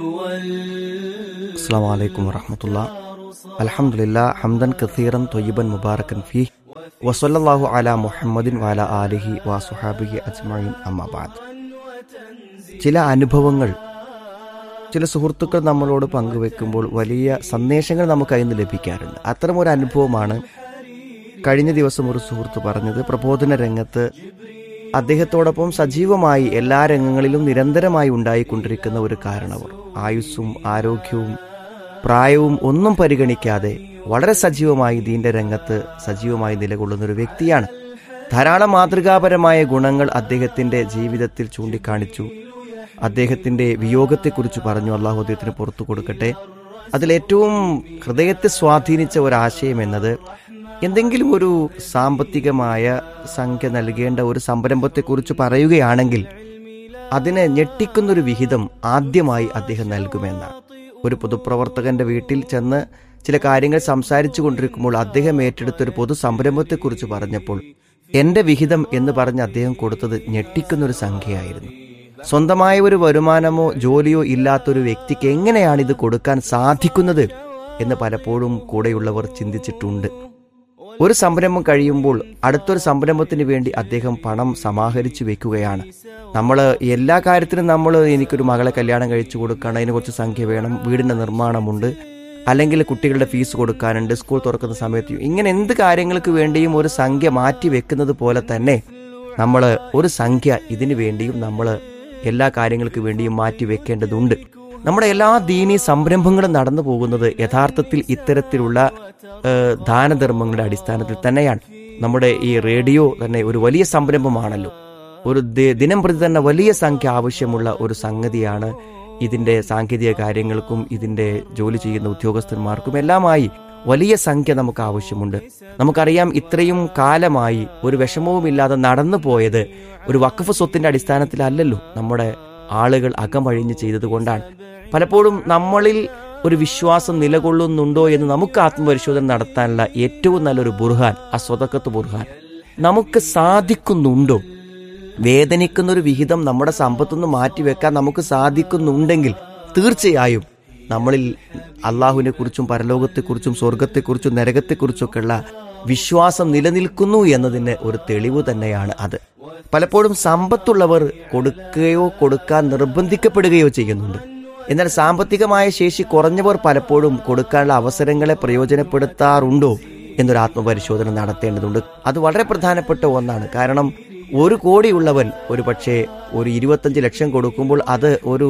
അസ്സലാമു അലൈക്കും വറഹ്മത്തുള്ളാഹി. അൽഹംദുലില്ലാഹ് ഹംദൻ കസീറൻ ത്വയ്യിബൻ മുബാറകൻ ഫീഹി വസല്ലല്ലാഹു അലാ മുഹമ്മദിൻ വഅലാ ആലിഹി വസുഹാബിഹി അജ്മഈൻ അമ്മാ ബഅദ്. ചില അനുഭവങ്ങൾ ചില സുഹൃത്തുക്കൾ നമ്മളോട് പങ്കുവെക്കുമ്പോൾ വലിയ സന്ദേശങ്ങൾ നമുക്ക് അതിൽ നിന്ന് ലഭിക്കാറുണ്ട്. അത്തരമൊരു അനുഭവമാണ് കഴിഞ്ഞ ദിവസം ഒരു സുഹൃത്ത് പറഞ്ഞത്. പ്രബോധന രംഗത്ത് അദ്ദേഹത്തോടൊപ്പം സജീവമായി എല്ലാ രംഗങ്ങളിലും നിരന്തരമായി ഉണ്ടായിക്കൊണ്ടിരിക്കുന്ന ഒരു കാരണവർ, ആയുസ്സും ആരോഗ്യവും പ്രായവും ഒന്നും പരിഗണിക്കാതെ വളരെ സജീവമായി ദീന്റെ രംഗത്ത് സജീവമായി നിലകൊള്ളുന്ന ഒരു വ്യക്തിയാണ്. ധാരാളം മാതൃകാപരമായ ഗുണങ്ങൾ അദ്ദേഹത്തിന്റെ ജീവിതത്തിൽ ചൂണ്ടിക്കാണിച്ചു. അദ്ദേഹത്തിന്റെ വിയോഗത്തെക്കുറിച്ച് പറഞ്ഞു. അള്ളാഹു അദ്ദേഹത്തിന് പുറത്തു കൊടുക്കട്ടെ. അതിലേറ്റവും ഹൃദയത്തെ സ്വാധീനിച്ച ഒരാശയം എന്നത്, എന്തെങ്കിലും ഒരു സാമ്പത്തികമായ സംഖ്യ നൽകേണ്ട ഒരു സംരംഭത്തെക്കുറിച്ച് പറയുകയാണെങ്കിൽ അതിനെ ഞെട്ടിക്കുന്നൊരു വിഹിതം ആദ്യമായി അദ്ദേഹം നൽകുമെന്നാണ്. ഒരു പൊതുപ്രവർത്തകന്റെ വീട്ടിൽ ചെന്ന് ചില കാര്യങ്ങൾ സംസാരിച്ചു കൊണ്ടിരിക്കുമ്പോൾ അദ്ദേഹം ഏറ്റെടുത്തൊരു പൊതു സംരംഭത്തെക്കുറിച്ച് പറഞ്ഞപ്പോൾ എന്റെ വിഹിതം എന്ന് പറഞ്ഞ് അദ്ദേഹം കൊടുത്തത് ഞെട്ടിക്കുന്നൊരു സംഖ്യയായിരുന്നു. സ്വന്തമായ ഒരു വരുമാനമോ ജോലിയോ ഇല്ലാത്തൊരു വ്യക്തിക്ക് എങ്ങനെയാണ് ഇത് കൊടുക്കാൻ സാധിക്കുന്നത് എന്ന് പലപ്പോഴും കൂടെയുള്ളവർ ചിന്തിച്ചിട്ടുണ്ട്. ഒരു സംരംഭം കഴിയുമ്പോൾ അടുത്തൊരു സംരംഭത്തിന് വേണ്ടി അദ്ദേഹം പണം സമാഹരിച്ചു വെക്കുകയാണ്. നമ്മൾ എല്ലാ കാര്യത്തിനും എനിക്കൊരു മകളെ കല്യാണം കഴിച്ചു കൊടുക്കണം, അതിന് കുറച്ച് സംഖ്യ വേണം, വീടിൻ്റെ നിർമ്മാണമുണ്ട്, അല്ലെങ്കിൽ കുട്ടികളുടെ ഫീസ് കൊടുക്കാനുണ്ട്, സ്കൂൾ തുറക്കുന്ന സമയത്ത്, ഇങ്ങനെ എന്ത് കാര്യങ്ങൾക്ക് വേണ്ടിയും ഒരു സംഖ്യ മാറ്റി വെക്കുന്നത് പോലെ തന്നെ നമ്മൾ ഒരു സംഖ്യ ഇതിനു വേണ്ടിയും നമ്മൾ എല്ലാ കാര്യങ്ങൾക്ക് വേണ്ടിയും മാറ്റി വെക്കേണ്ടതുണ്ട്. നമ്മുടെ എല്ലാ ദീനീ സംരംഭങ്ങളും നടന്നു പോകുന്നത് യഥാർത്ഥത്തിൽ ഇത്തരത്തിലുള്ള ദാനധർമ്മങ്ങളുടെ അടിസ്ഥാനത്തിൽ തന്നെയാണ്. നമ്മുടെ ഈ റേഡിയോ തന്നെ ഒരു വലിയ സംരംഭമാണല്ലോ. ഒരു ദിനം പ്രതി തന്നെ വലിയ സംഖ്യ ആവശ്യമുള്ള ഒരു സംഗതിയാണ്. ഇതിന്റെ സാങ്കേതിക കാര്യങ്ങൾക്കും ഇതിന്റെ ജോലി ചെയ്യുന്ന ഉദ്യോഗസ്ഥന്മാർക്കും എല്ലാമായി വലിയ സംഖ്യ നമുക്ക് ആവശ്യമുണ്ട്. നമുക്കറിയാം, ഇത്രയും കാലമായി ഒരു വിഷമവുമില്ലാതെ നടന്നു പോയത് ഒരു വഖഫ് സ്വത്തിന്റെ അടിസ്ഥാനത്തിലല്ലല്ലോ. നമ്മുടെ ആളുകൾ അകമഴിഞ്ഞ് ചെയ്തതുകൊണ്ടാണ്. പലപ്പോഴും നമ്മളിൽ ഒരു വിശ്വാസം നിലകൊള്ളുന്നുണ്ടോ എന്ന് നമുക്ക് ആത്മപരിശോധന നടത്താനുള്ള ഏറ്റവും നല്ലൊരു ബുർഹാൻ സ്വതക്കത്ത് ബുർഹാൻ. നമുക്ക് സാധിക്കുന്നുണ്ടോ? വേദനിക്കുന്നൊരു വിഹിതം നമ്മുടെ സമ്പത്തുനിന്ന് മാറ്റിവെക്കാൻ നമുക്ക് സാധിക്കുന്നുണ്ടെങ്കിൽ തീർച്ചയായും നമ്മളിൽ അള്ളാഹുവിനെ കുറിച്ചും പരലോകത്തെക്കുറിച്ചും സ്വർഗത്തെക്കുറിച്ചും നരകത്തെക്കുറിച്ചൊക്കെയുള്ള വിശ്വാസം നിലനിൽക്കുന്നു എന്നതിന് ഒരു തെളിവ് തന്നെയാണ് അത്. പലപ്പോഴും സമ്പത്തുള്ളവർ കൊടുക്കുകയോ കൊടുക്കാൻ നിർബന്ധിക്കപ്പെടുകയോ ചെയ്യുന്നുണ്ട്. എന്നാൽ സാമ്പത്തികമായ ശേഷി കുറഞ്ഞവർ പലപ്പോഴും കൊടുക്കാനുള്ള അവസരങ്ങളെ പ്രയോജനപ്പെടുത്താറുണ്ടോ എന്നൊരു ആത്മപരിശോധന നടത്തേണ്ടതുണ്ട്. അത് വളരെ പ്രധാനപ്പെട്ട ഒന്നാണ്. കാരണം 1 കോടിയുള്ളവൻ ഒരു പക്ഷേ ഒരു 25 ലക്ഷം കൊടുക്കുമ്പോൾ അത് ഒരു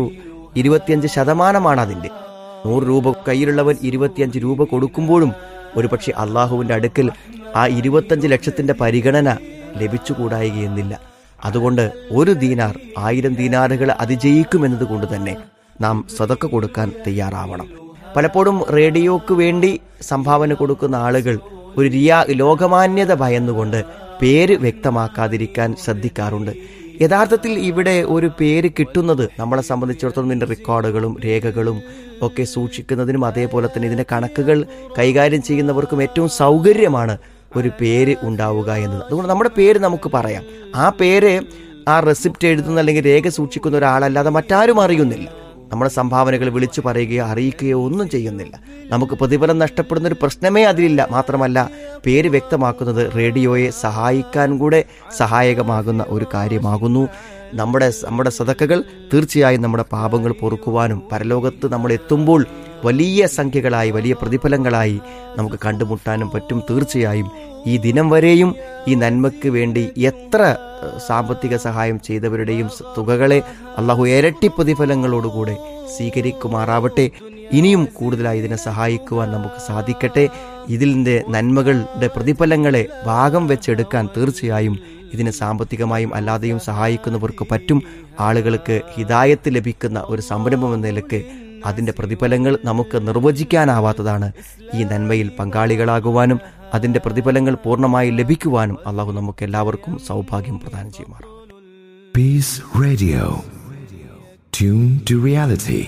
25% അതിൻ്റെ. 100 രൂപ കയ്യിലുള്ളവൻ 25 രൂപ കൊടുക്കുമ്പോഴും ഒരു പക്ഷേ അള്ളാഹുവിൻ്റെ അടുക്കൽ ആ 25 ലക്ഷത്തിന്റെ പരിഗണന ലഭിച്ചുകൂടായികയെന്നില്ല. അതുകൊണ്ട് 1 ദീനാർ 1000 ദീനാറുകൾ അതിജയിക്കുമെന്നത് കൊണ്ട് തന്നെ നാം സദക്ക കൊടുക്കാൻ തയ്യാറാവണം. പലപ്പോഴും റേഡിയോക്ക് വേണ്ടി സംഭാവന കൊടുക്കുന്ന ആളുകൾ ഒരു ലോകമാന്യത ഭയന്നുകൊണ്ട് പേര് വ്യക്തമാക്കാതിരിക്കാൻ ശ്രദ്ധിക്കാറുണ്ട്. യഥാർത്ഥത്തിൽ ഇവിടെ ഒരു പേര് കിട്ടുന്നത് നമ്മളെ സംബന്ധിച്ചിടത്തോളം ഇതിൻ്റെ റെക്കോർഡുകളും രേഖകളും ഒക്കെ സൂക്ഷിക്കുന്നതിനും അതേപോലെ തന്നെ ഇതിൻ്റെ കണക്കുകൾ കൈകാര്യം ചെയ്യുന്നവർക്കും ഏറ്റവും സൗകര്യമാണ് ഒരു പേര് ഉണ്ടാവുക എന്നത്. അതുകൊണ്ട് നമ്മുടെ പേര് നമുക്ക് പറയാം. ആ പേര് ആ റെസിപ്റ്റ് എഴുതുന്ന അല്ലെങ്കിൽ രേഖ സൂക്ഷിക്കുന്ന ഒരാളല്ലാതെ മറ്റാരും അറിയുന്നില്ല. നമ്മുടെ സംഭാവനകൾ വിളിച്ചു പറയുകയോ അറിയിക്കുകയോ ഒന്നും ചെയ്യുന്നില്ല. നമുക്ക് പ്രതിഫലം നഷ്ടപ്പെടുന്ന ഒരു പ്രശ്നമേ അതിലില്ല. മാത്രമല്ല, പേര് വ്യക്തമാക്കുന്നത് റേഡിയോയെ സഹായിക്കാൻ കൂടെ സഹായകമാകുന്ന ഒരു കാര്യമാകുന്നു. നമ്മുടെ സദക്കകൾ തീർച്ചയായും നമ്മുടെ പാപങ്ങൾ പൊറുക്കുവാനും പരലോകത്ത് നമ്മൾ എത്തുമ്പോൾ വലിയ സംഖ്യകളായി വലിയ പ്രതിഫലങ്ങളായി നമുക്ക് കണ്ടുമുട്ടാനും പറ്റും. തീർച്ചയായും ഈ ദിനം വരെയും ഈ നന്മയ്ക്ക് വേണ്ടി എത്ര സാമ്പത്തിക സഹായം ചെയ്തവരുടെയും തുകകളെ അള്ളാഹു ഇരട്ടി പ്രതിഫലങ്ങളോടുകൂടെ സ്വീകരിക്കുമാറാവട്ടെ. ഇനിയും കൂടുതലായി ഇതിനെ സഹായിക്കുവാൻ നമുക്ക് സാധിക്കട്ടെ. ഇതിൻ്റെ നന്മകളുടെ പ്രതിഫലങ്ങളെ ഭാഗം വെച്ചെടുക്കാൻ തീർച്ചയായും ഇതിനെ സാമ്പത്തികമായും അല്ലാതെയും സഹായിക്കുന്നവർക്ക് പറ്റും. ആളുകൾക്ക് ഹിദായത്ത് ലഭിക്കുന്ന ഒരു സംരംഭം എന്ന നിലക്ക് അതിൻ്റെ പ്രതിഫലങ്ങൾ നമുക്ക് നിർവചിക്കാനാവാത്തതാണ്. ഈ നന്മയിൽ പങ്കാളികളാകുവാനും അതിൻ്റെ പ്രതിഫലങ്ങൾ പൂർണ്ണമായി ലഭിക്കുവാനും അള്ളാഹു നമുക്ക് എല്ലാവർക്കും സൗഭാഗ്യം പ്രദാനം ചെയ്യുമാറാം. Peace Radio. Tune to reality.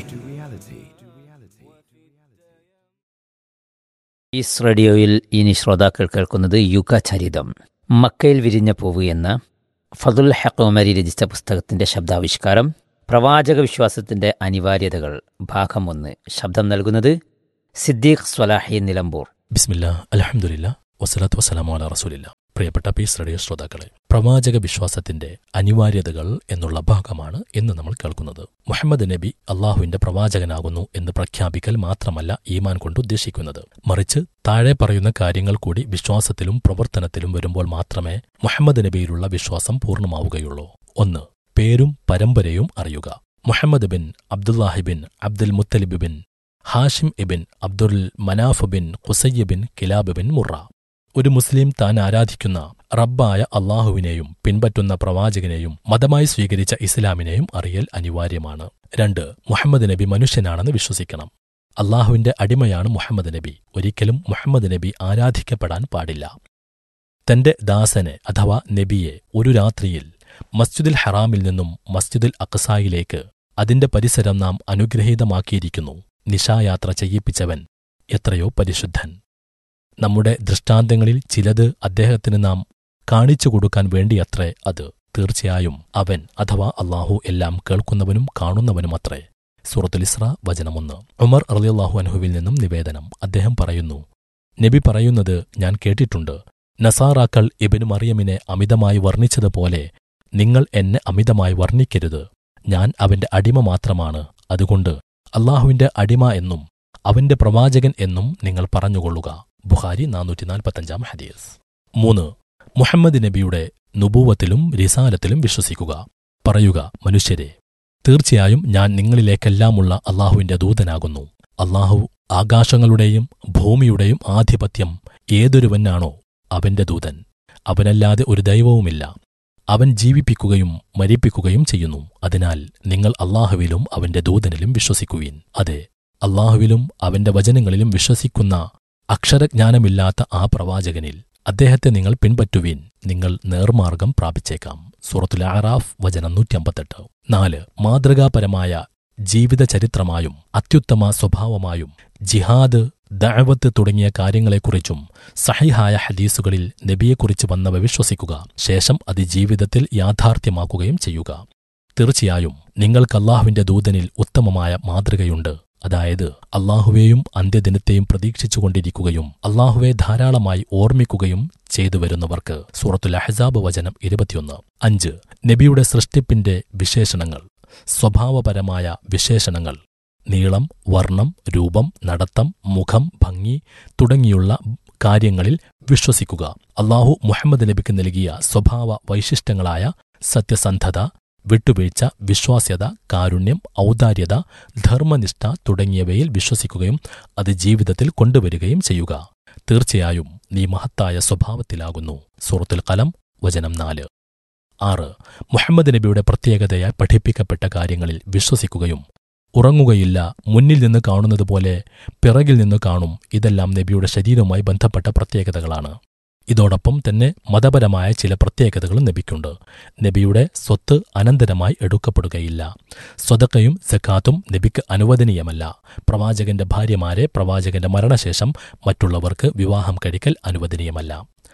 Piece റേഡിയോയിൽ ഇനി ശ്രോതാക്കൾ കേൾക്കുന്നത് യുഗചരിതം. മക്കയിൽ വിരിഞ്ഞ പൂവ് എന്ന ഫദുൽ ഹഖ് ഉമരി രചിച്ച പുസ്തകത്തിൻ്റെ ശബ്ദാവിഷ്കാരം പ്രവാചക വിശ്വാസത്തിൻ്റെ അനിവാര്യതകൾ ഭാഗം 1 ശബ്ദം നൽകുന്നത് സിദ്ദീഖ് സ്വലാഹി നിലമ്പൂർ. ബിസ്മില്ലാ, അൽഹംദുലില്ലാ, വസ്സലാത്തു വസ്സലാമു അലാ റസൂലില്ലാ. പ്രിയപ്പെട്ട പീസ് റേഡിയോ ശ്രോതാക്കളെ, പ്രവാചക വിശ്വാസത്തിന്റെ അനിവാര്യതകൾ എന്നുള്ള ഭാഗമാണ് ഇന്ന് നമ്മൾ കേൾക്കുന്നത്. മുഹമ്മദ് നബി അള്ളാഹുവിന്റെ പ്രവാചകനാകുന്നു എന്ന് പ്രഖ്യാപിക്കൽ മാത്രമല്ല ഈമാൻ കൊണ്ട് ഉദ്ദേശിക്കുന്നത്, മറിച്ച് താഴെ പറയുന്ന കാര്യങ്ങൾ കൂടി വിശ്വാസത്തിലും പ്രവർത്തനത്തിലും വരുമ്പോൾ മാത്രമേ മുഹമ്മദ് നബിയിലുള്ള വിശ്വാസം പൂർണ്ണമാവുകയുള്ളൂ. 1. പേരും പരമ്പരയും അറിയുക. Muhammad bin Abdullahi bin Abdul Muthalib bin Hashim ഇബിൻ Abdul Manaf bin ഖുസയ്യ bin കിലാബ് bin മുറ. ഒരു മുസ്ലിം താൻ ആരാധിക്കുന്ന റബ്ബായ അള്ളാഹുവിനെയും പിൻപറ്റുന്ന പ്രവാചകനെയും മതമായി സ്വീകരിച്ച ഇസ്ലാമിനെയും അറിയൽ അനിവാര്യമാണ്. 2. മുഹമ്മദ് നബി മനുഷ്യനാണെന്ന് വിശ്വസിക്കണം. അള്ളാഹുവിന്റെ അടിമയാണ് മുഹമ്മദ് നബി. ഒരിക്കലും മുഹമ്മദ് നബി ആരാധിക്കപ്പെടാൻ പാടില്ല. തന്റെ ദാസനെ അഥവാ നബിയെ ഒരു രാത്രിയിൽ മസ്ജിദുൽ ഹറാമിൽ നിന്നും മസ്ജിദുൽ അഖ്സായിലേക്ക് അതിന്റെ പരിസരം നാം അനുഗ്രഹീതമാക്കിയിരിക്കുന്നു. നിശായാത്ര ചെയ്യിപ്പിച്ചവൻ എത്രയോ പരിശുദ്ധൻ. നമ്മുടെ ദൃഷ്ടാന്തങ്ങളിൽ ചിലത് അദ്ദേഹത്തിന് നാം കാണിച്ചു കൊടുക്കാൻ വേണ്ടിയത്രേ അത്. തീർച്ചയായും അവൻ അഥവാ അള്ളാഹു എല്ലാം കേൾക്കുന്നവനും കാണുന്നവനുമത്രേ. സൂറത്തുൽ ഇസ്ര വചനം 1. ഉമർ റളിയല്ലാഹു അൻഹുവിൽ നിന്നും നിവേദനം. അദ്ദേഹം പറയുന്നു, നബി പറയുന്നത് ഞാൻ കേട്ടിട്ടുണ്ട്, നസാറാക്കൾ ഇബ്നു മറിയമിനെ അമിതമായി വർണ്ണിച്ചതുപോലെ നിങ്ങൾ എന്നെ അമിതമായി വർണ്ണിക്കരുത്. ഞാൻ അവന്റെ അടിമ മാത്രമാണ്. അതുകൊണ്ട് അള്ളാഹുവിന്റെ അടിമ എന്നും അവന്റെ പ്രവാചകൻ എന്നും നിങ്ങൾ പറഞ്ഞുകൊള്ളുക. ബുഖാരി 445 ഹദീസ്. 3. മുഹമ്മദ് നബിയുടെ നുബൂവത്തിലും റിസാലത്തിലും വിശ്വസിക്കുക. പറയുക, മനുഷ്യരെ, തീർച്ചയായും ഞാൻ നിങ്ങളിലേക്കെല്ലാമുള്ള അള്ളാഹുവിന്റെ ദൂതനാകുന്നു. അള്ളാഹു ആകാശങ്ങളുടെയും ഭൂമിയുടെയും ആധിപത്യം ഏതൊരുവനാണോ അവന്റെ ദൂതൻ. അവനല്ലാതെ ഒരു ദൈവവുമില്ല. അവൻ ജീവിപ്പിക്കുകയും മരിപ്പിക്കുകയും ചെയ്യുന്നു. അതിനാൽ നിങ്ങൾ അള്ളാഹുവിലും അവന്റെ ദൂതനിലും വിശ്വസിക്കുവിൻ. അതെ, അള്ളാഹുവിലും അവന്റെ വചനങ്ങളിലും വിശ്വസിക്കുന്ന അക്ഷരജ്ഞാനമില്ലാത്ത ആ പ്രവാചകനിൽ അദ്ദേഹത്തെ നിങ്ങൾ പിൻപറ്റുവിൻ. നിങ്ങൾ നേർമാർഗം പ്രാപിച്ചേക്കാം. സൂറത്തുൽ അഅറാഫ് വചനം 158. 4. മാതൃകാപരമായ ജീവിത ചരിത്രമായും അത്യുത്തമ സ്വഭാവമായും ജിഹാദ്, ദഅവത്ത് തുടങ്ങിയ കാര്യങ്ങളെക്കുറിച്ചും സഹിഹായ ഹദീസുകളിൽ നബിയെക്കുറിച്ച് വന്നവ വിശ്വസിക്കുക. ശേഷം അത് ജീവിതത്തിൽ യാഥാർത്ഥ്യമാക്കുകയും ചെയ്യുക. തീർച്ചയായും നിങ്ങൾക്ക് അല്ലാഹുവിന്റെ ദൂതനിൽ ഉത്തമമായ മാതൃകയുണ്ട്. അതായത് അല്ലാഹുവേയും അന്ത്യദിനത്തെയും പ്രതീക്ഷിച്ചുകൊണ്ടിരിക്കുകയും അല്ലാഹുവെ ധാരാളമായി ഓർമ്മിക്കുകയും ചെയ്തു വരുന്നവർക്ക്. സൂറത്തുൽ അഹ്സാബ് വചനം 21. 5. നബിയുടെ സൃഷ്ടിപ്പിന്റെ വിശേഷണങ്ങൾ, സ്വഭാവപരമായ വിശേഷണങ്ങൾ, നീളം, വർണ്ണം, രൂപം, നടത്തം, മുഖം, ഭംഗി തുടങ്ങിയുള്ള കാര്യങ്ങളിൽ വിശ്വസിക്കുക. അല്ലാഹു മുഹമ്മദ് നബിക്ക് നൽകിയ സ്വഭാവ വൈശിഷ്ട്യങ്ങളായ സത്യസന്ധത, വിട്ടുവീഴ്ച, വിശ്വാസ്യത, കാരുണ്യം, ഔദാര്യത, ധർമ്മനിഷ്ഠ തുടങ്ങിയവയിൽ വിശ്വസിക്കുകയും അത് ജീവിതത്തിൽ കൊണ്ടുവരികയും ചെയ്യുക. തീർച്ചയായും നീ മഹത്തായ സ്വഭാവത്തിലാകുന്നു. സൂറത്തുൽ ഖലം വചനം 4. 6. മുഹമ്മദ് നബിയുടെ പ്രത്യേകതയായി പഠിപ്പിക്കപ്പെട്ട കാര്യങ്ങളിൽ വിശ്വസിക്കുകയും ഉറങ്ങുകയില്ല, മുന്നിൽ നിന്ന് കാണുന്നതുപോലെ പിറകിൽ നിന്ന് കാണും. ഇതെല്ലാം നബിയുടെ ശരീരവുമായി ബന്ധപ്പെട്ട പ്രത്യേകതകളാണ്. ഇതോടൊപ്പം തന്നെ മതപരമായ ചില പ്രത്യേകതകളും നബിക്കുണ്ട്. നബിയുടെ സ്വത്ത് അനന്തരമായി എടുക്കപ്പെടുകയില്ല. സ്വതക്കയും സക്കാത്തും നബിക്ക് അനുവദനീയമല്ല. പ്രവാചകന്റെ ഭാര്യമാരെ പ്രവാചകന്റെ മരണശേഷം മറ്റുള്ളവർക്ക് വിവാഹം കഴിക്കൽ അനുവദനീയമല്ല.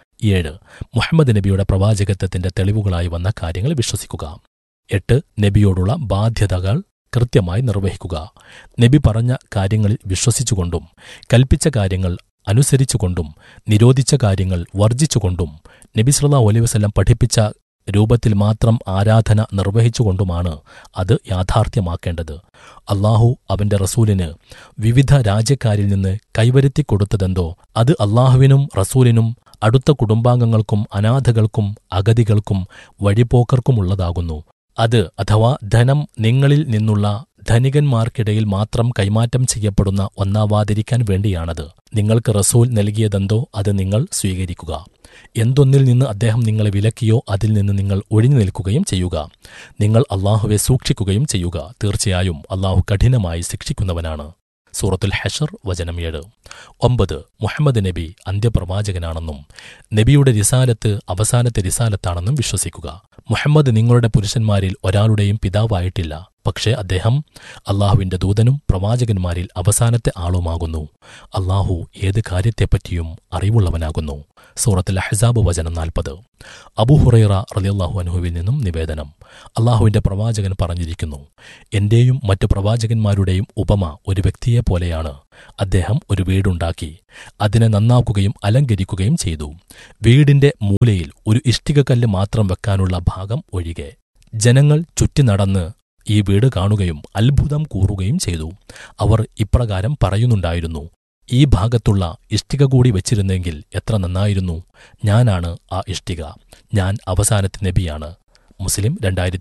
7. മുഹമ്മദ് നബിയുടെ പ്രവാചകത്വത്തിന്റെ തെളിവുകളായി വന്ന കാര്യങ്ങൾ വിശ്വസിക്കുക. 8. നബിയോടുള്ള ബാധ്യതകൾ കൃത്യമായി നിർവഹിക്കുക. നബി പറഞ്ഞ കാര്യങ്ങളിൽ വിശ്വസിച്ചുകൊണ്ടും കൽപ്പിച്ച കാര്യങ്ങൾ അനുസരിച്ചുകൊണ്ടും നിരോധിച്ച കാര്യങ്ങൾ വർജിച്ചുകൊണ്ടും നബി സല്ലല്ലാഹു അലൈഹി വസല്ലം പഠിപ്പിച്ച രൂപത്തിൽ മാത്രം ആരാധന നിർവഹിച്ചുകൊണ്ടുമാണ് അത് യാഥാർത്ഥ്യമാക്കേണ്ടത്. അല്ലാഹു അവന്റെ റസൂലിന് വിവിധ രാജ്യക്കാരിൽ നിന്ന് കൈവരുത്തിക്കൊടുത്തതെന്തോ അത് അല്ലാഹുവിനും റസൂലിനും അടുത്ത കുടുംബാംഗങ്ങൾക്കും അനാഥകൾക്കും അഗതികൾക്കും വഴിപോക്കർക്കുമുള്ളതാകുന്നു. അത് അഥവാ ധനം നിങ്ങളിൽ നിന്നുള്ള ധനികന്മാർക്കിടയിൽ മാത്രം കൈമാറ്റം ചെയ്യപ്പെടുന്ന ഒന്നാവാതിരിക്കാൻ വേണ്ടിയാണത്. നിങ്ങൾക്ക് റസൂൽ നൽകിയതെന്തോ അത് നിങ്ങൾ സ്വീകരിക്കുക. എന്തൊന്നിൽ നിന്ന് അദ്ദേഹം നിങ്ങളെ വിലക്കിയോ അതിൽ നിന്ന് നിങ്ങൾ ഒഴിഞ്ഞു നിൽക്കുകയും ചെയ്യുക. നിങ്ങൾ അല്ലാഹുവെ സൂക്ഷിക്കുകയും ചെയ്യുക. തീർച്ചയായും അല്ലാഹു കഠിനമായി ശിക്ഷിക്കുന്നവനാണ്. സൂറത്തുൽ ഹശർ വചനം 7. 9. മുഹമ്മദ് നബി അന്ത്യപ്രവാചകനാണെന്നും നബിയുടെ റിസാലത്ത് അവസാനത്തെ റിസാലത്താണെന്നും വിശ്വസിക്കുക. മുഹമ്മദ് നിങ്ങളുടെ പുരുഷന്മാരിൽ ഒരാളുടെയും പിതാവായിട്ടില്ല. പക്ഷേ അദ്ദേഹം അല്ലാഹുവിന്റെ ദൂതനും പ്രവാചകന്മാരിൽ അവസാനത്തെ ആളുമാകുന്നു. അല്ലാഹു ഏത് കാര്യത്തെപ്പറ്റിയും അറിവുള്ളവനാകുന്നു. സൂറത്തുൽ അഹ്സാബ് വചനം 40. അബൂ ഹുറൈറ റളിയല്ലാഹു അൻഹുവിൽ നിന്നും നിവേദനം, അള്ളാഹുവിന്റെ പ്രവാചകൻ പറഞ്ഞിരിക്കുന്നു, എന്റെയും മറ്റു പ്രവാചകന്മാരുടെയും ഉപമ ഒരു വ്യക്തിയെ പോലെയാണ്. അദ്ദേഹം ഒരു വീടുണ്ടാക്കി, അതിനെ നന്നാക്കുകയും അലങ്കരിക്കുകയും ചെയ്തു. വീടിന്റെ മൂലയിൽ ഒരു ഇഷ്ടികക്കല്ല് മാത്രം വെക്കാനുള്ള ഭാഗം ഒഴികെ ജനങ്ങൾ ചുറ്റി നടന്ന് ഈ വീട് കാണുകയും അത്ഭുതം കൂറുകയും ചെയ്തു. അവർ ഇപ്രകാരം പറയുന്നുണ്ടായിരുന്നു, ഈ ഭാഗത്തുള്ള ഇഷ്ടിക കൂടി വെച്ചിരുന്നെങ്കിൽ എത്ര നന്നായിരുന്നു. ഞാനാണ് ആ ഇഷ്ടിക, ഞാൻ അവസാനത്തെ നബിയാണ്. മുസ്ലിം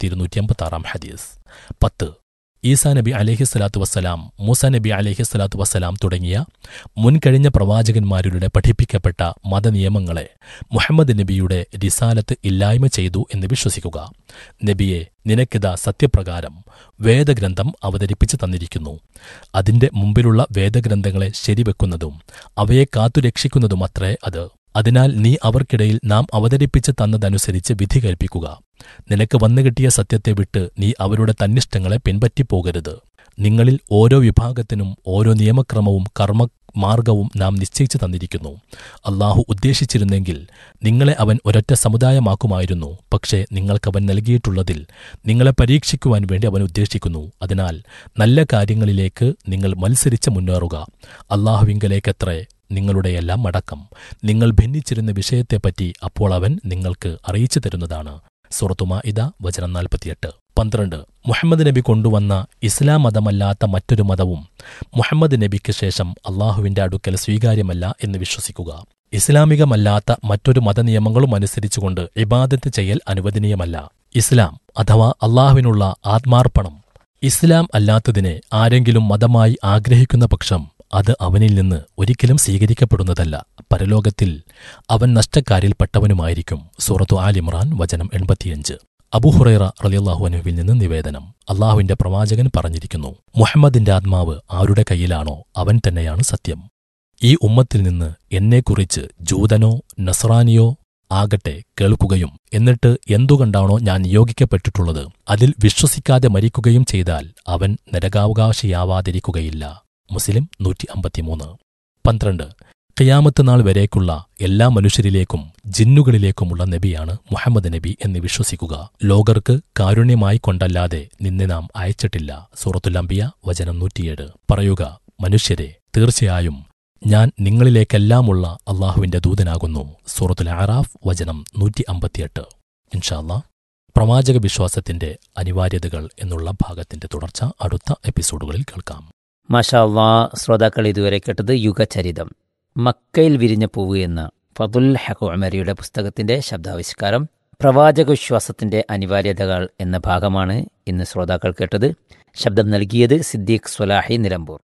2256 ഹദീസ്. 10. ഈസാ നബി അലൈഹിസ്സലാത്തു വസ്സലാം, മൂസാ നബി അലൈഹിസ്സലാത്തു വസ്സലാം തുടങ്ങിയ മുൻകഴിഞ്ഞ പ്രവാചകന്മാരുടെ പഠിപ്പിക്കപ്പെട്ട മതനിയമങ്ങളെ മുഹമ്മദ് നബിയുടെ റിസാലത്ത് ഇല്ലായ്മ ചെയ്തു എന്ന് വിശ്വസിക്കുക. നബിയെ, നിനക്കിതാ സത്യപ്രകാരം വേദഗ്രന്ഥം അവതരിപ്പിച്ചു തന്നിരിക്കുന്നു. അതിന്റെ മുമ്പിലുള്ള വേദഗ്രന്ഥങ്ങളെ ശരിവെക്കുന്നതും അവയെ കാത്തുരക്ഷിക്കുന്നതുമത്രേ അത്. അതിനാൽ നീ അവർക്കിടയിൽ നാം അവതരിപ്പിച്ചു തന്നതനുസരിച്ച് വിധി കൽപ്പിക്കുക. നിനക്ക് വന്നുകിട്ടിയ സത്യത്തെ വിട്ട് നീ അവരുടെ തന്നിഷ്ടങ്ങളെ പിൻപറ്റിപ്പോകരുത്. നിങ്ങളിൽ ഓരോ വിഭാഗത്തിനും ഓരോ നിയമക്രമവും കർമ്മമാർഗവും നാം നിശ്ചയിച്ചു തന്നിരിക്കുന്നു. അള്ളാഹു ഉദ്ദേശിച്ചിരുന്നെങ്കിൽ നിങ്ങളെ അവൻ ഒരൊറ്റ സമുദായമാക്കുമായിരുന്നു. പക്ഷേ നിങ്ങൾക്കവൻ നൽകിയിട്ടുള്ളതിൽ നിങ്ങളെ പരീക്ഷിക്കുവാൻ വേണ്ടി അവൻ ഉദ്ദേശിക്കുന്നു. അതിനാൽ നല്ല കാര്യങ്ങളിലേക്ക് നിങ്ങൾ മത്സരിച്ച് മുന്നേറുക. അള്ളാഹുവിങ്കലേക്കത്രേ നിങ്ങളുടെയെല്ലാം മടക്കം. നിങ്ങൾ ഭിന്നിച്ചിരുന്ന വിഷയത്തെപ്പറ്റി അപ്പോൾ അവൻ നിങ്ങൾക്ക് അറിയിച്ചു തരുന്നതാണ്. സൂറത്തു മാഇദ വചനം 48. 12. മുഹമ്മദ് നബി കൊണ്ടുവന്ന ഇസ്ലാം മതമല്ലാത്ത മറ്റൊരു മതവും മുഹമ്മദ് നബിക്ക് ശേഷം അള്ളാഹുവിന്റെ അടുക്കൽ സ്വീകാര്യമല്ല എന്ന് വിശ്വസിക്കുക. ഇസ്ലാമികമല്ലാത്ത മറ്റൊരു മതനിയമങ്ങളും അനുസരിച്ചുകൊണ്ട് ഇബാദത്ത് ചെയ്യൽ അനുവദനീയമല്ല. ഇസ്ലാം അഥവാ അള്ളാഹുവിനുള്ള ആത്മാർപ്പണം, ഇസ്ലാം അല്ലാത്തതിനെ ആരെങ്കിലും മതമായി ആഗ്രഹിക്കുന്ന പക്ഷം അത് അവനിൽ നിന്ന് ഒരിക്കലും സ്വീകരിക്കപ്പെടുന്നതല്ല. പരലോകത്തിൽ അവൻ നഷ്ടക്കാരിൽപ്പെട്ടവനുമായിരിക്കും. സൂറത്തു ആലിമ്രാൻ വചനം 85. അബൂ ഹുറൈറ റളിയല്ലാഹു അൻഹുവിൽ നിന്ന് നിവേദനം, അള്ളാഹുവിന്റെ പ്രവാചകൻ പറഞ്ഞിരിക്കുന്നു, മുഹമ്മദിന്റെ ആത്മാവ് ആരുടെ കയ്യിലാണോ അവൻ തന്നെയാണ് സത്യം. ഈ ഉമ്മത്തിൽ നിന്ന് എന്നെക്കുറിച്ച് ജൂതനോ നസ്രാനിയോ ആകട്ടെ കേൾക്കുകയും എന്നിട്ട് എന്തുകൊണ്ടാണോ ഞാൻ നിയോഗിക്കപ്പെട്ടിട്ടുള്ളത് അതിൽ വിശ്വസിക്കാതെ മരിക്കുകയും ചെയ്താൽ അവൻ നരകാവകാശിയാവാതിരിക്കുകയില്ല. മുസ്ലിം 153. 12. ഖിയാമത്ത് നാൾ വരേക്കുള്ള എല്ലാ മനുഷ്യരിലേക്കും ജിന്നുകളിലേക്കുമുള്ള നബിയാണ് മുഹമ്മദ് നബി എന്ന് വിശ്വസിക്കുക. ലോകർക്ക് കാരുണ്യമായി കൊണ്ടല്ലാതെ നിന്നെ നാം അയച്ചിട്ടില്ല. സൂറത്തുൽ അംബിയ വചനം 107. പറയുക, മനുഷ്യരെ, തീർച്ചയായും ഞാൻ നിങ്ങളിലേക്കെല്ലാമുള്ള അള്ളാഹുവിന്റെ ദൂതനാകുന്നു. സൂറത്തുൽ അറാഫ് വചനം 158. ഇൻഷാ അല്ലാഹ്, പ്രവാചക വിശ്വാസത്തിന്റെ അനിവാര്യതകൾ എന്നുള്ള ഭാഗത്തിന്റെ തുടർച്ച അടുത്ത എപ്പിസോഡുകളിൽ കേൾക്കാം. മാഷാ അല്ലാഹ്. ശ്രോതാക്കൾ ഇതുവരെ കേട്ടത് യുഗചരിതം, മക്കയിൽ വിരിഞ്ഞ പൂവ് എന്ന ഫദുൽ ഹഖ് ഉമരിയുടെ പുസ്തകത്തിന്റെ ശബ്ദാവിഷ്കാരം. പ്രവാചക വിശ്വാസത്തിന്റെ അനിവാര്യതകൾ എന്ന ഭാഗമാണ് ഇന്ന് ശ്രോതാക്കൾ കേട്ടത്. ശബ്ദം നൽകിയത് സിദ്ദീഖ് സ്വലാഹി, നിലമ്പൂർ.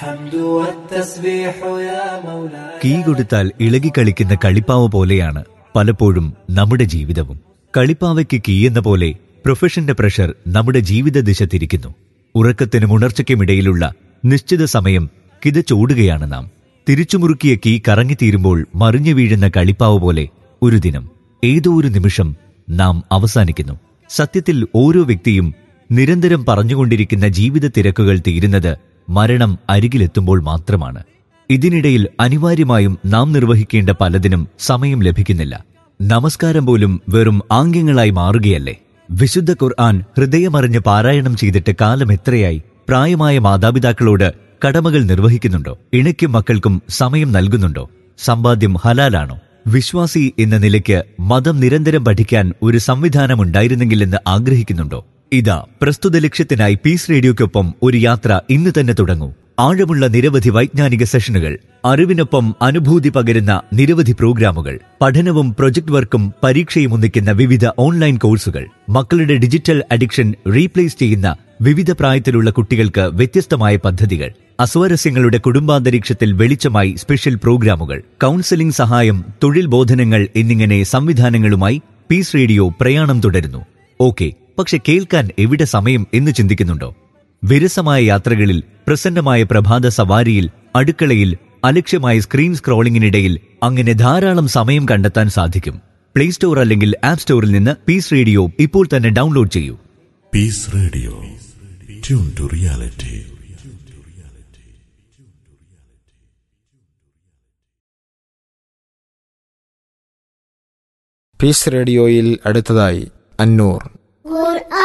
കീ കൊടുത്താൽ ഇളകിക്കളിക്കുന്ന കളിപ്പാവ പോലെയാണ് പലപ്പോഴും നമ്മുടെ ജീവിതവും. കളിപ്പാവയ്ക്ക് കീ എന്ന പോലെ പ്രൊഫഷന്റെ പ്രഷർ നമ്മുടെ ജീവിത ദിശ തിരിക്കുന്നു. ഉറക്കത്തിനും ഉണർച്ചയ്ക്കുമിടയിലുള്ള നിശ്ചിത സമയം കിതച്ചോടുകയാണ് നാം. തിരിച്ചുമുറുക്കിയ കീ കറങ്ങിത്തീരുമ്പോൾ മറിഞ്ഞു വീഴുന്ന കളിപ്പാവ് പോലെ ഒരു ദിനം, ഏതോ ഒരു നിമിഷം നാം അവസാനിക്കുന്നു. സത്യത്തിൽ ഓരോ വ്യക്തിയും നിരന്തരം പറഞ്ഞുകൊണ്ടിരിക്കുന്ന ജീവിത തിരക്കുകൾ തീരുന്നത് മരണം അരികിലെത്തുമ്പോൾ മാത്രമാണ്. ഇതിനിടയിൽ അനിവാര്യമായും നാം നിർവഹിക്കേണ്ട പലതിനും സമയം ലഭിക്കുന്നില്ല. നമസ്കാരം പോലും വെറും ആംഗ്യങ്ങളായി മാറുകയല്ലേ. വിശുദ്ധ ഖുർആൻ ഹൃദയമറിഞ്ഞ് പാരായണം ചെയ്തിട്ട് കാലം എത്രയായി? പ്രായമായ മാതാപിതാക്കളോട് കടമകൾ നിർവഹിക്കുന്നുണ്ടോ? ഇണയ്ക്കും മക്കൾക്കും സമയം നൽകുന്നുണ്ടോ? സമ്പാദ്യം ഹലാലാണോ? വിശ്വാസി എന്ന നിലയ്ക്ക് മതം നിരന്തരം പഠിക്കാൻ ഒരു സംവിധാനമുണ്ടായിരുന്നെങ്കിലെന്ന് ആഗ്രഹിക്കുന്നുണ്ടോ? ഇതാ, പ്രസ്തുത ലക്ഷ്യത്തിനായി പീസ് റേഡിയോയ്ക്കൊപ്പം ഒരു യാത്ര ഇന്ന് തന്നെ തുടങ്ങൂ. ആഴമുള്ള നിരവധി വൈജ്ഞാനിക സെഷനുകൾ, അറിവിനൊപ്പം അനുഭൂതി പകരുന്ന നിരവധി പ്രോഗ്രാമുകൾ, പഠനവും പ്രൊജക്ട് വർക്കും പരീക്ഷയും ഒന്നിക്കുന്ന വിവിധ ഓൺലൈൻ കോഴ്സുകൾ, മക്കളുടെ ഡിജിറ്റൽ അഡിക്ഷൻ റീപ്ലേസ് ചെയ്യുന്ന വിവിധ പ്രായത്തിലുള്ള കുട്ടികൾക്ക് വ്യത്യസ്തമായ പദ്ധതികൾ, അസ്വാരസ്യങ്ങളുടെ കുടുംബാന്തരീക്ഷത്തിൽ വെളിച്ചമായി സ്പെഷ്യൽ പ്രോഗ്രാമുകൾ, കൗൺസിലിംഗ് സഹായം, തൊഴിൽ ബോധനങ്ങൾ എന്നിങ്ങനെ സംവിധാനങ്ങളുമായി പീസ് റേഡിയോ പ്രയാണം തുടരുന്നു. ഓക്കെ, പക്ഷെ കേൾക്കാൻ എവിടെ സമയം എന്ന് ചിന്തിക്കുന്നുണ്ടോ? വിരസമായ യാത്രകളിൽ, പ്രസന്നമായ പ്രഭാത സവാരിയിൽ, അടുക്കളയിൽ, അലക്ഷ്യമായ സ്ക്രീൻ സ്ക്രോളിംഗിനിടയിൽ അങ്ങനെ ധാരാളം സമയം കണ്ടെത്താൻ സാധിക്കും. പ്ലേ സ്റ്റോർ അല്ലെങ്കിൽ ആപ്പ് സ്റ്റോറിൽ നിന്ന് പീസ് റേഡിയോ ഇപ്പോൾ തന്നെ ഡൗൺലോഡ് ചെയ്യൂ. Piece radio, tune to reality. Piece റേഡിയോയിൽ അടുത്തതായി അന്നൂർ.